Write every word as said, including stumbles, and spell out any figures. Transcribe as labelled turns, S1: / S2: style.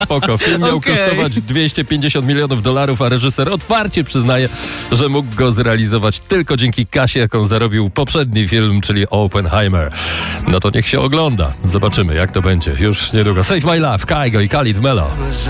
S1: Spoko. Film miał
S2: Okay.
S1: kosztować dwieście pięćdziesiąt milionów dolarów, a reżyser otwarcie przyznaje, że mógł go zrealizować tylko dzięki kasie, jaką zarobił poprzedni film, czyli Oppenheimer. No to niech się ogląda. Zobaczymy, jak to będzie. Już niedługo. Save My Love, Kygo i Khalid Melo.